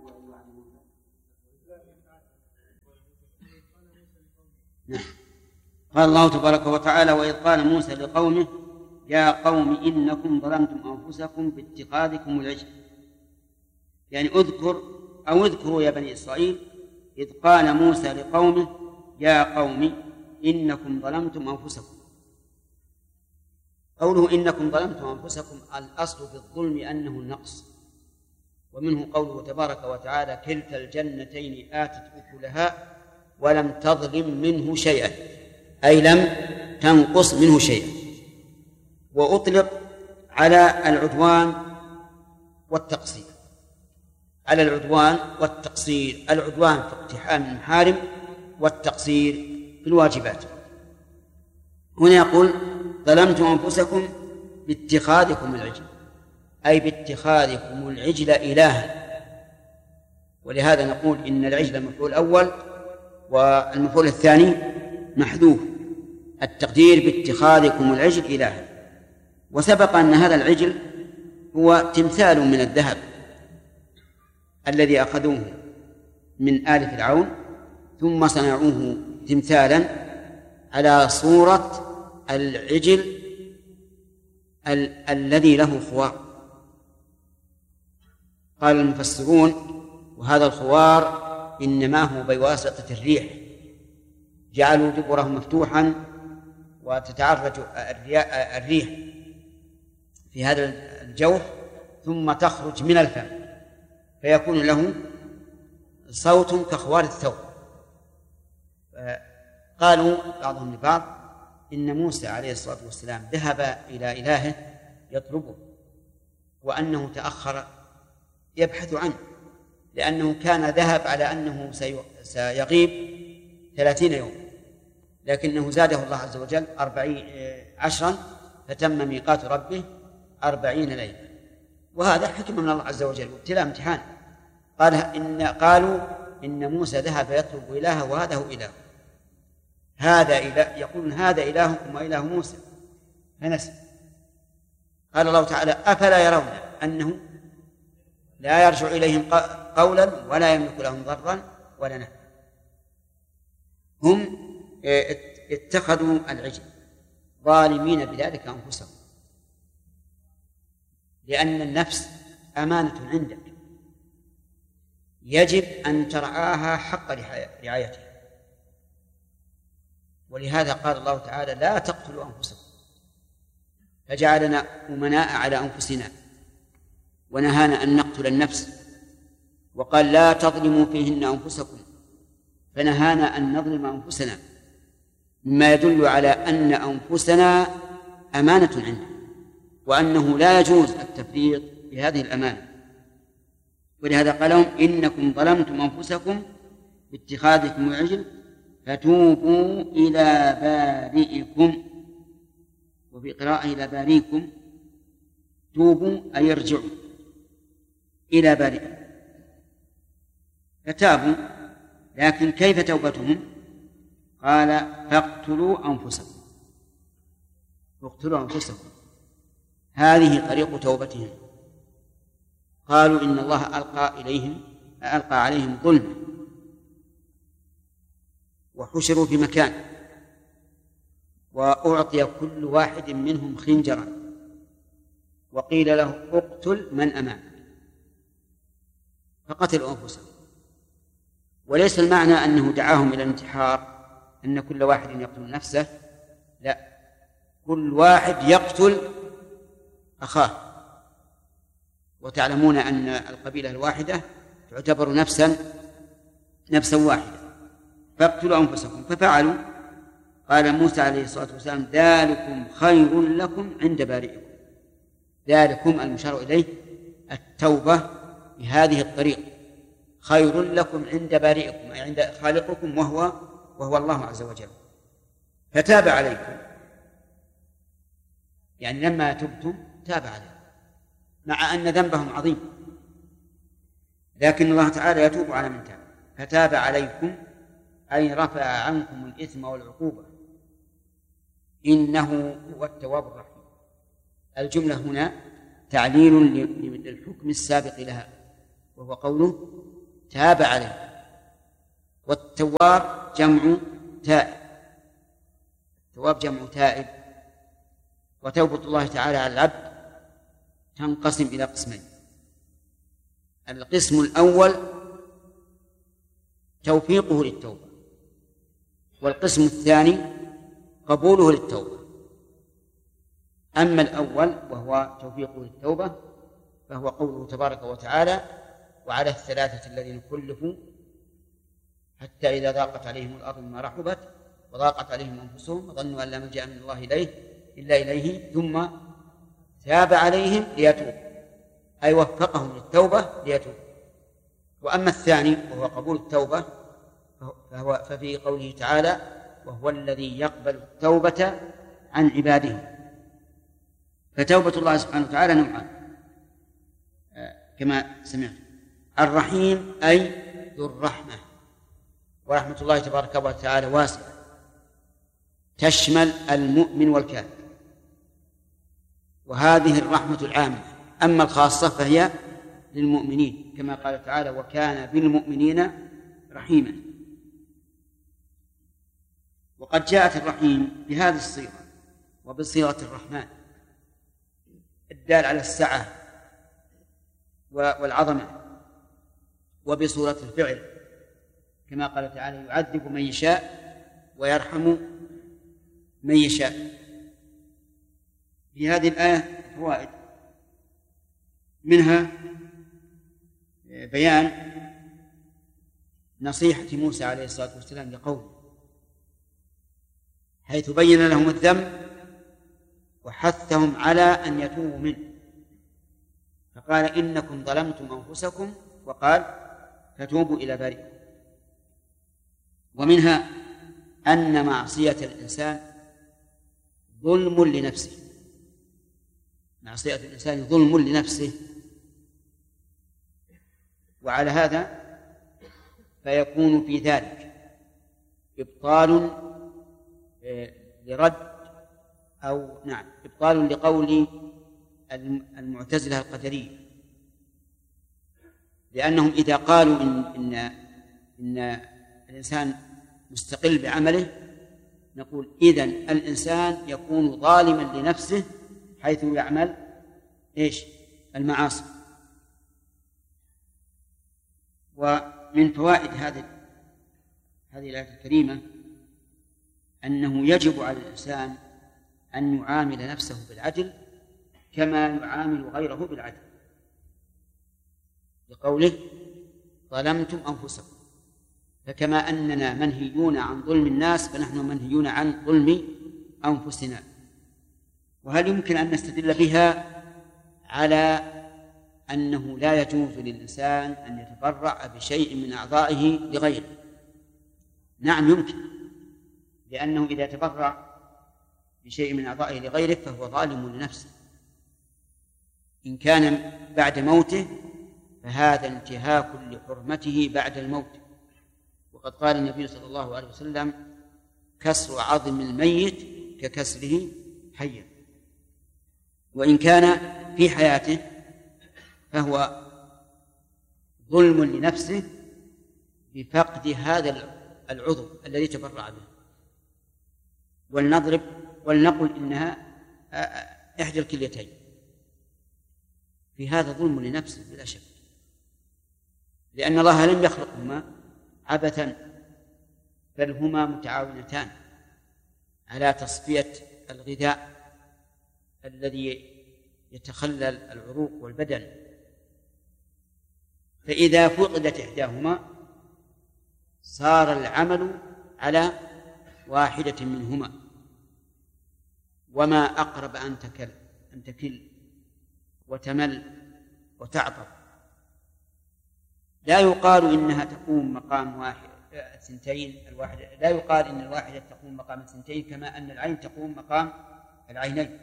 قال الله تبارك وتعالى: وإذ قال موسى لقومه يا قوم إنكم ظلمتم أنفسكم باتخاذكم العجل، يعني اذكروا يا بني إسرائيل إذ قال موسى لقومه يا قوم إنكم ظلمتم أنفسكم. قوله إنكم ظلمتم أنفسكم الأصل في الظلم أنه النقص، ومنه قوله تبارك وتعالى: كلتا الجنتين آتت أكلها ولم تظلم منه شيئا، أي لم تنقص منه شيئا. وأطلق على العدوان والتقصير، العدوان في اقتحام المحارم والتقصير في الواجبات. هنا يقول ظلمتم أنفسكم باتخاذكم العجل، أي باتخاذكم العجل إلها. ولهذا نقول إن العجل المفعول الأول والمفعول الثاني محذوف، التقدير باتخاذكم العجل إلها. وسبق أن هذا العجل هو تمثال من الذهب الذي أخذوه من آل فرعون ثم صنعوه تمثالا على صورة العجل الذي له خوار. قال المفسرون: وهذا الخوار إنما هو بواسطة الريح، جعلوا دبره مفتوحا وتتعرج الريح في هذا الجوف ثم تخرج من الفم فيكون له صوت كخوار الثوب. قالوا بعضهم لبعض إن موسى عليه الصلاة والسلام ذهب إلى إلهه يطلبه، وأنه تأخر يبحث عنه، لأنه كان ذهب على أنه سيغيب 30 يوم، لكنه زاده الله عز وجل 10 فتم ميقات ربه 40 ليلة. وهذا حكمة من الله عز وجل وابتلاء امتحان. قالوا إن موسى ذهب يطلب إلهه وهذا هو إله، هذا إله، يقولون هذا إلهكم وإله موسى فنسي. قال الله تعالى: أفلا يرون أنه لا يرجع إليهم قولا ولا يملك لهم ضرا ولا نفعا. هم اتخذوا العجل ظالمين بذلك أنفسهم، لأن النفس أمانة عندك يجب أن ترعاها حق رعايتها. ولهذا قال الله تعالى: لا تقتلوا أنفسكم، فجعلنا أمناء على أنفسنا ونهانا أن نقتل النفس، وقال: لا تظلموا فيهن أنفسكم، فنهانا أن نظلم أنفسنا، مما يدل على أن أنفسنا أمانة عنده، وأنه لا يجوز التفريط بهذه الأمانة. ولهذا قال لهم: إنكم ظلمتم أنفسكم باتخاذكم العجل فتوبوا إلى بارئكم، وفي قراءة إلى بارئكم، توبوا أي ارجعوا إلى بارئكم. فتابوا، لكن كيف توبتهم؟ قال: فاقتلوا أنفسكم، هذه طريق توبتهم. قالوا إن الله ألقى عليهم ظلما وحشروا في مكان، وأعطي كل واحد منهم خنجرا وقيل له: اقتل من أمامك، فقتلوا أنفسهم. وليس المعنى أنه دعاهم إلى الانتحار، أن كل واحد يقتل نفسه، لا، كل واحد يقتل أخاه. وتعلمون أن القبيلة الواحدة تعتبر نفسا واحدة. فاقتلوا أنفسكم، ففعلوا. قال موسى عليه الصلاة والسلام: ذلكم خير لكم عند بارئكم. ذلكم المشار إليه التوبة بهذه الطريقة، خير لكم عند بارئكم أي عند خالقكم وهو الله عز وجل. فتاب عليكم، يعني لما تبتم تاب عليكم، مع أن ذنبهم عظيم، لكن الله تعالى يتوب على من تاب. فتاب عليكم أي رفع عنكم الإثم والعقوبة، إنه هو التواب الرحيم. الجملة هنا تعليل للحكم السابق لها، وهو قوله: تاب عليه. والتواب جمع تائب، التواب جمع تائب. وتوبة الله تعالى على العبد تنقسم إلى قسمين: القسم الأول توفيقه للتوبة، والقسم الثاني قبوله للتوبة. أما الأول وهو توفيقه للتوبة فهو قوله تبارك وتعالى: وعلى الثلاثة الذين كلفوا حتى إذا ضاقت عليهم الأرض بما رحبت وضاقت عليهم أنفسهم وظنوا أن لا ملجأ من الله إلا إليه ثم تاب عليهم ليتوبوا، أي وفقهم للتوبة ليتوبوا. وأما الثاني وهو قبول التوبة ففي قوله تعالى: وهو الذي يقبل التوبة عن عباده. فتوبة الله سبحانه وتعالى نوعان كما سمعت: الرحيم أي ذو الرحمة، ورحمة الله تبارك وتعالى واسعة تشمل المؤمن والكافر، وهذه الرحمة العامة. أما الخاصة فهي للمؤمنين كما قال تعالى: وكان بالمؤمنين رحيما. وقد جاءت الرحيم بهذه الصيغة وبصيغة الرحمن الدال على السعة والعظمة، وبصورة الفعل كما قال تعالى: يعذب من يشاء ويرحم من يشاء. في هذه الآية فوائد، منها بيان نصيحة موسى عليه الصلاة والسلام لقومه، حيث بين لهم الذنب وحثهم على أن يتوبوا منه، فقال: إنكم ظلمتم أنفسكم، وقال: فتوبوا إلى بارئكم. ومنها أن معصية الإنسان ظلم لنفسه، معصية الإنسان ظلم لنفسه، وعلى هذا فيكون في ذلك إبطال لرد إبطال لقول المعتزلة القدرية، لأنهم إذا قالوا إن الإنسان مستقل بعمله نقول إذن الإنسان يكون ظالما لنفسه حيث يعمل المعاصي. ومن فوائد هذه الآية الكريمة أنه يجب على الإنسان أن يعامل نفسه بالعدل كما يعامل غيره بالعدل، لقوله: ظلمتم أنفسكم. فكما أننا منهيون عن ظلم الناس فنحن منهيون عن ظلم أنفسنا. وهل يمكن أن نستدل بها على أنه لا يجوز للإنسان أن يتبرع بشيء من أعضائه لغيره؟ نعم يمكن، لأنه إذا تبرع بشيء من أعضائه لغيره فهو ظالم لنفسه. إن كان بعد موته فهذا انتهاك لحرمته بعد الموت، وقد قال النبي صلى الله عليه وسلم: كسر عظم الميت ككسره حيا. وإن كان في حياته فهو ظلم لنفسه بفقد هذا العضو الذي تبرع به. ولنقل إنها إحدى الكليتين، في هذا ظلم لنفسه بلا شك، لأن الله لم يخلقهما عبثا، بل هما متعاونتان على تصفية الغذاء الذي يتخلل العروق والبدن. فإذا فقدت إحداهما صار العمل على واحدة منهما، وما أقرب أن تكل وتمل وتعطل. لا يقال إنها تقوم مقام الثنتين الواحدة، لا يقال إن الواحدة تقوم مقام الثنتين كما أن العين تقوم مقام العينين،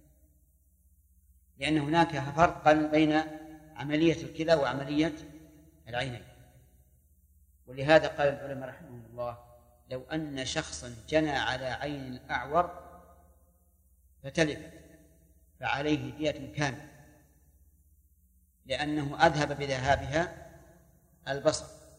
لأن هناك فرقا بين عملية الكلى وعملية العينين. ولهذا قال العلماء رحمهم الله: لو أن شخصا جنى على عين أعور فتلفت فعليه دية كاملة، لأنه أذهب بذهابها البصر،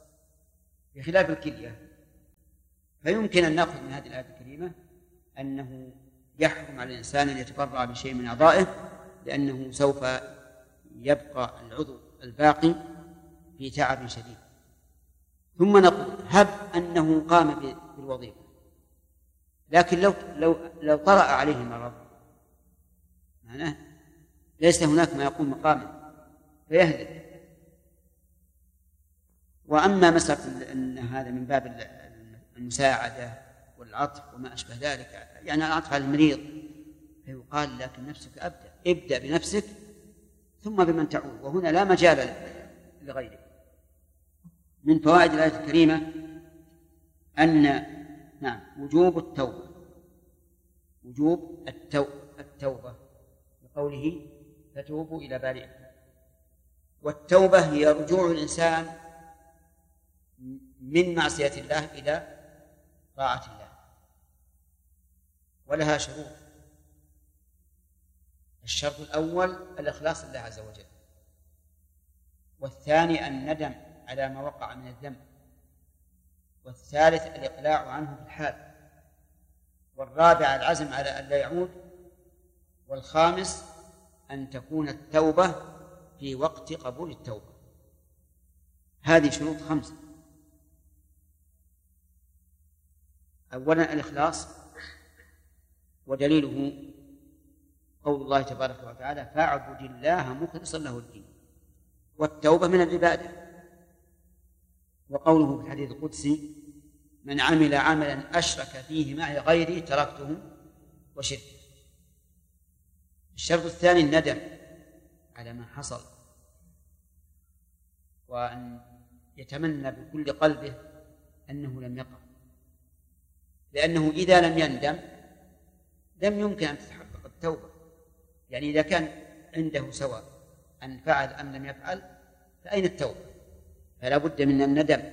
بخلاف الكلية. فيمكن أن نأخذ من هذه الآية الكريمة أنه يحرم على الإنسان أن يتبرع بشيء من أعضائه، لأنه سوف يبقى العضو الباقي في تعب شديد. ثم نقول هب أنه قام بالوظيفة، لكن لو طرأ عليه المرض معناه ليس هناك ما يقوم مقامه فيهلك. وأما مسألة أن هذا من باب المساعدة والعطف وما أشبه ذلك، يعني العطف على المريض، فيقال لكن نفسك ابدأ بنفسك ثم بمن تعود، وهنا لا مجال لغيره. من فوائد الآية الكريمة أن وجوب التوبة بقوله فتوبوا إلى بارئكم. والتوبة هي رجوع الإنسان من معصية الله إلى طاعة الله، ولها شروط. الشرط الأول الإخلاص لله عز وجل، والثاني الندم على ما وقع من الذنب، والثالث الإقلاع عنه في الحال، والرابع العزم على أن لا يعود، والخامس أن تكون التوبة في وقت قبول التوبة. هذه شروط 5. أولا الإخلاص، ودليله قول الله تبارك وتعالى فاعبد الله مخلصا له الدين، والتوبة من العبادة، وقوله في الحديث القدسي من عمل عملا أشرك فيه معي غيري تركته وشركه. الشرط الثاني الندم على ما حصل، وأن يتمنى بكل قلبه أنه لم يقع، لأنه إذا لم يندم لم يمكن أن تتحقق التوبة. يعني إذا كان عنده سواء أن فعل أم لم يفعل فأين التوبة؟ فلا بد من الندم.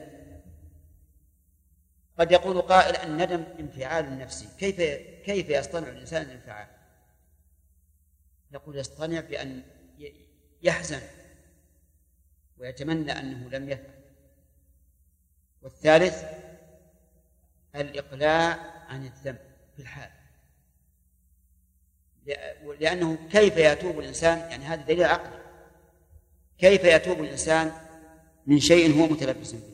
قد يقول قائل الندم انفعال نفسي، كيف يصطنع الإنسان الانفعال؟ نقول يصطنع بأن يحزن ويتمنى أنه لم يفعل. والثالث الإقلاع عن الذنب في الحال، لأنه كيف يتوب الإنسان، يعني هذا دليل عقلي، كيف يتوب الإنسان من شيء هو متلبس به؟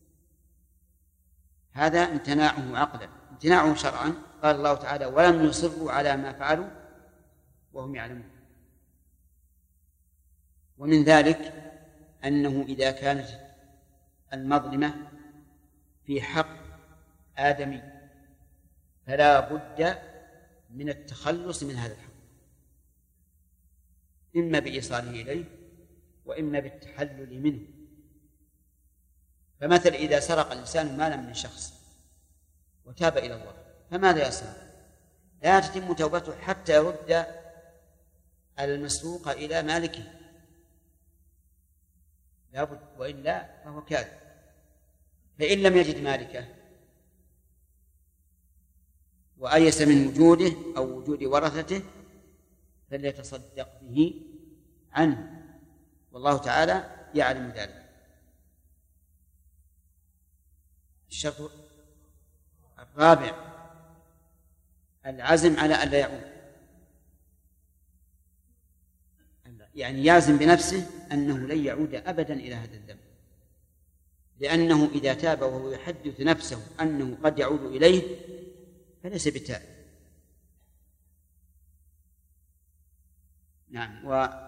هذا امتناعه عقلا. امتناعه شرعا قال الله تعالى ولم يصروا على ما فعلوا وهم يعلمون. ومن ذلك أنه إذا كانت المظلمة في حق آدمي فلا بد من التخلص من هذا الحق، إما بإيصاله إليه وإما بالتحلل منه. فمثل إذا سرق الإنسان مالا من شخص وتاب إلى الله فماذا يصنع؟ لا تتم توبته حتى يرد المسروق إلى مالكه، لا بد، وإلا فهو كاذب. فإن لم يجد مالكه وأيس من وجوده أو وجود ورثته فليتصدق به عنه، والله تعالى يعلم ذلك. الشرط الرابع العزم على أن لا يعود، يعني يعزم بنفسه أنه لن يعود أبدا إلى هذا الذنب، لأنه إذا تاب وهو يحدث نفسه أنه قد يعود إليه فليس بتائب. نعم.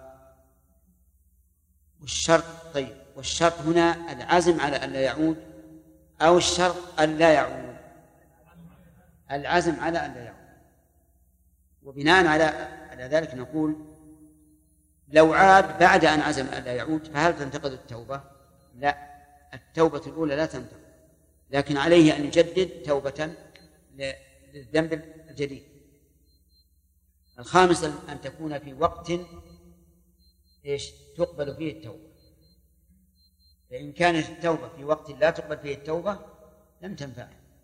والشرط والشرط هنا العزم على أن لا يعود أو الشرط أن لا يعود؟ العزم على أن لا يعود. وبناء على ذلك نقول لو عاد بعد أن عزم أن لا يعود فهل تنتقد التوبة؟ لا، التوبة الأولى لا تنتقد، لكن عليه أن يجدد توبة للذنب الجديد. الخامس أن تكون في وقت تقبل فيه التوبة، فإن كانت التوبة في وقت لا تقبل فيه التوبة لم تنفع.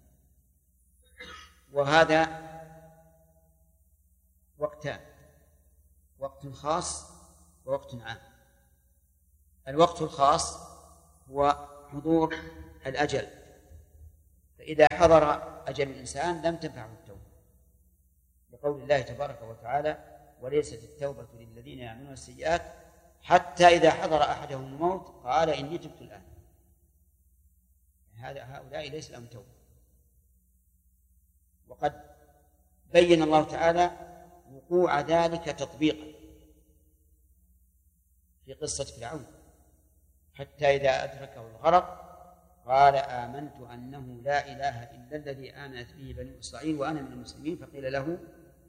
وهذا وقتان، وقت خاص ووقت عام. الوقت الخاص هو حضور الأجل، فإذا حضر أجل الإنسان لم تنفعه التوبة، لقول الله تبارك وتعالى: وليست التوبة للذين يعملون السيئات حتى إذا حضر أحدهم الموت قال إني تبت الآن. هؤلاء ليس لهم توبة. وقد بين الله تعالى وقوع ذلك تطبيقا في قصة فرعون: حتى إذا أدركه الغرق قال آمنت أنه لا إله إلا الذي آمنت به بنو إسرائيل وأنا من المسلمين، فقيل له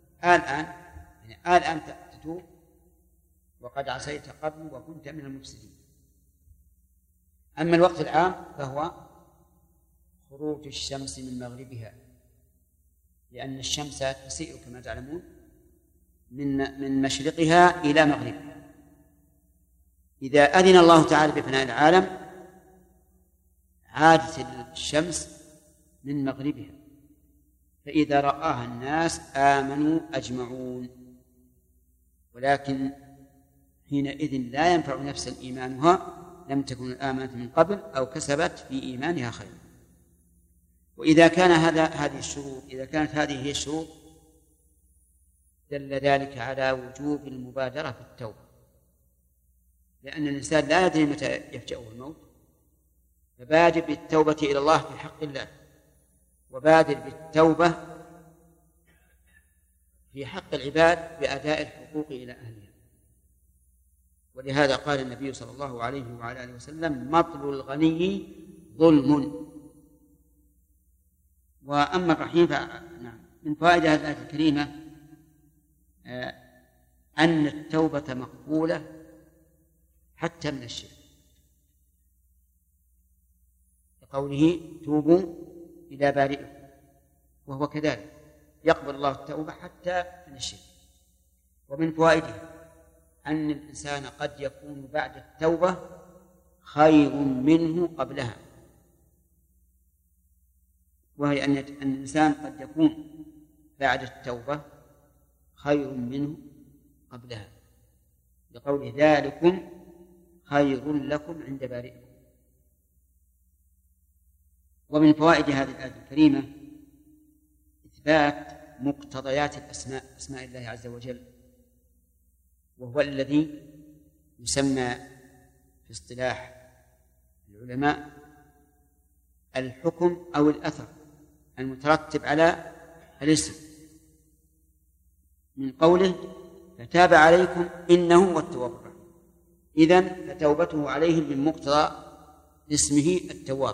الآن تتوب وقد عصيت قبل وكنت من المفسدين. أما الوقت العام فهو خروج الشمس من مغربها، لأن الشمس تسير كما تعلمون من مشرقها إلى مغربها. إذا أذن الله تعالى بفناء العالم عادت الشمس من مغربها، فإذا رآها الناس آمنوا أجمعون. ولكن حينئذ لا ينفع نفسا إيمانها لم تكن آمنت من قبل أو كسبت في إيمانها خيرا. وإذا كان إذا كانت هذه هي الشروط دل ذلك على وجوب المبادرة في التوبة، لأن الإنسان لا يدري متى يفجأه الموت، فبادر بالتوبة إلى الله في حق الله، وبادر بالتوبة في حق العباد بأداء الحقوق إلى أهلها. ولهذا قال النبي صلى الله عليه وعلى آله وسلم: مطل الغني ظلم. وأما الرحيم من فوائد هذه الآية الكريمة أن التوبة مقبولة حتى من الشرك، لقوله: توبوا إلى بارئكم، وهو كذلك يقبل الله التوبة حتى من الشرك. ومن فوائدها أن الإنسان قد يكون بعد التوبة خير منه قبلها، وهي أن الإنسان قد يكون بعد التوبة خير منه قبلها، لقول: ذلكم خير لكم عند بارئكم. ومن فوائد هذه الآية الكريمة إثبات مقتضيات أسماء الله عز وجل، وهو الذي يسمى في اصطلاح العلماء الحكم أو الأثر المترتب على الاسم، من قوله: فتاب عليكم إنه هو التواب الرحيم. إذن فتوبته عليهم من مقتضى اسمه التواب.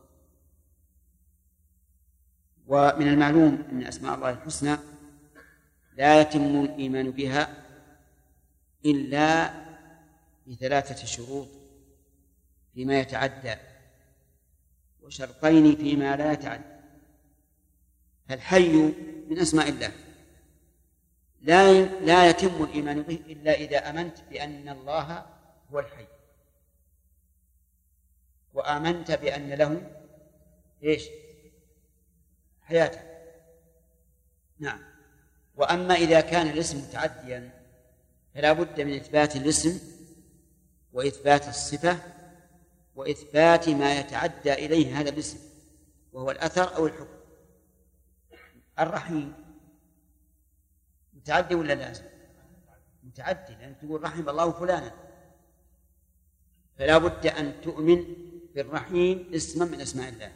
ومن المعلوم أن أسماء الله الحسنى لا يتم الإيمان بها إلا بثلاثة شروط فيما يتعدى، وشرطين فيما لا يتعدى. فالحي من أسماء الله لا يتم الإيمان به إلا إذا آمنت بأن الله هو الحي، وآمنت بأن له حياته. نعم. وأما إذا كان الاسم متعديا فلا بد من إثبات الاسم وإثبات الصفة وإثبات ما يتعدى إليه هذا الاسم، وهو الأثر أو الحكم. الرحيم متعدي ولا لازم؟ متعدي، لأن تقول رحم الله فلانا، فلا بد أن تؤمن بالرحيم اسما من أسماء الله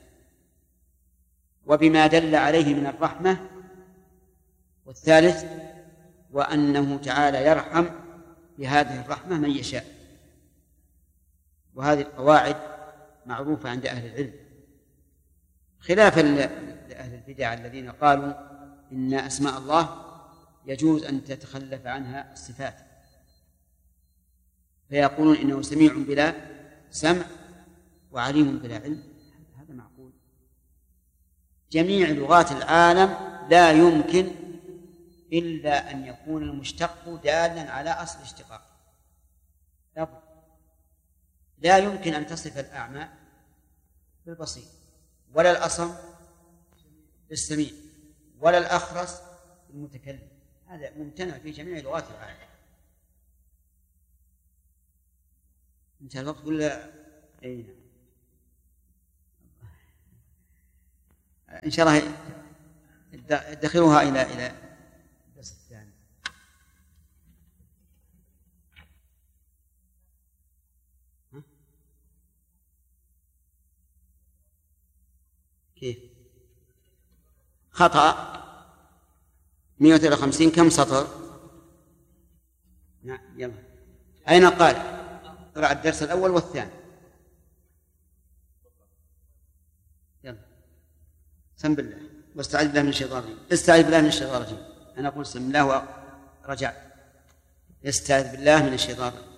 وبما دل عليه من الرحمة. والثالث وأنه تعالى يرحم بهذه الرحمة من يشاء. وهذه القواعد معروفة عند أهل العلم، خلافا لأهل البدع الذين قالوا إن أسماء الله يجوز أن تتخلف عنها الصفات، فيقولون إنه سميع بلا سمع وعليم بلا علم. هذا معقول؟ جميع لغات العالم لا يمكن إلا أن يكون المشتق دالا على أصل اشتقاق. لا يمكن أن تصف الأعمى بالبصير، ولا الأصم بالسميع، ولا الأخرس بالمتكلم. هذا ممتنع في جميع لغات العالم. انتهى الوقت ولا؟ أي نعم. إن شاء الله ادخروها إلى الدرس الثاني. كيف خطأ 153 كم سطر؟ نعم يلا. أين قال؟ اقرأ الدرس الأول والثاني. يلا سم بالله واستعذ بالله من الشيطان الرجيم. استعذ بالله من الشيطان الرجيم. أنا أقول سم الله ورجعت. استعذ بالله من الشيطان الرجيم.